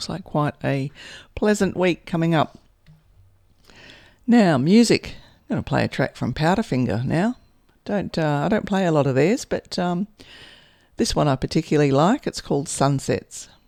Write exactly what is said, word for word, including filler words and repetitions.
looks like quite a pleasant week coming up. Now, music. I'm going to play a track from Powderfinger now. Don't uh, I don't play a lot of theirs, but um, this one I particularly like. It's called Sunsets.